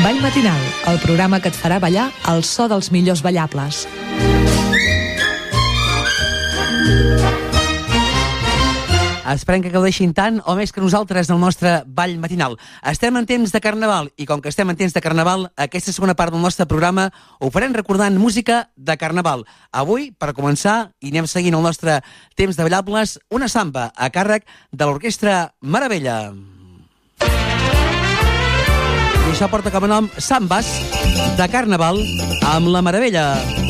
Ball matinal, el programa que et farà ballar al so dels millors ballables. Esperem que gaudeixin tant o més que nosaltres del nostre ball matinal. Estem en temps de Carnaval i com que estem en temps de Carnaval, aquesta segona part del nostre programa ho farem recordant música de Carnaval. Avui, per començar, i anem seguint el nostre temps de ballables, una samba a càrrec de l'Orquestra Meravella. I això porta com a nom Sambes de Carnaval amb la Meravella.